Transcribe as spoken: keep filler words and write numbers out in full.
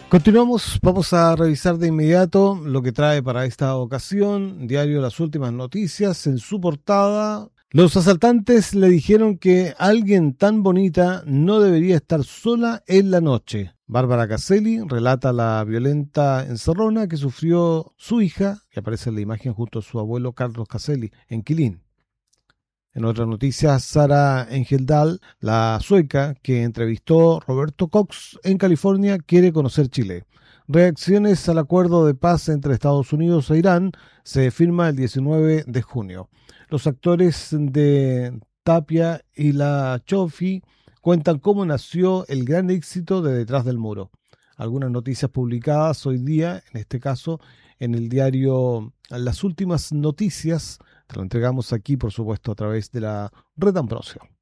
Continuamos, vamos a revisar de inmediato lo que trae para esta ocasión Diario Las Últimas Noticias. En su portada, los asaltantes le dijeron que alguien tan bonita no debería estar sola en la noche. Bárbara Caselli relata la violenta encerrona que sufrió su hija, que aparece en la imagen junto a su abuelo Carlos Caselli, en Quilín. En otras noticias, Sara Engeldahl, la sueca que entrevistó Roberto Cox en California, quiere conocer Chile. Reacciones al acuerdo de paz entre Estados Unidos e Irán se firma el diecinueve de junio. Los actores de Tapia y La Chofi cuentan cómo nació el gran éxito de Detrás del Muro. Algunas noticias publicadas hoy día, en este caso en el diario Las Últimas Noticias. Te lo entregamos aquí, por supuesto, a través de la Red Ambrosio.